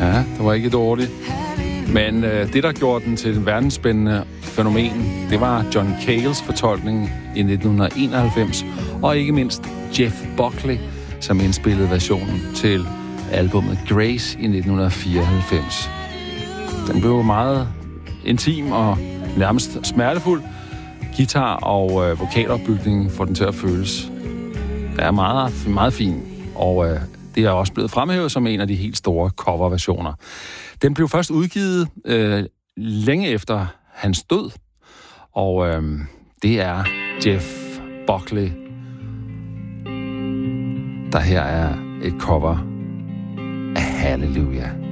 Ja, det var ikke dårligt. Men det, der gjorde den til et verdensspændende fænomen, det var John Cales fortolkning i 1991, og ikke mindst Jeff Buckley, som indspillede versionen til albumet Grace i 1994. Den blev meget intim og nærmest smertefuld. Guitar og vokalopbygningen får den til at føles. Det er meget, meget fin, og det er også blevet fremhævet som en af de helt store coverversioner. Den blev først udgivet længe efter hans død, og det er Jeff Buckley, der her er et cover af Hallelujah.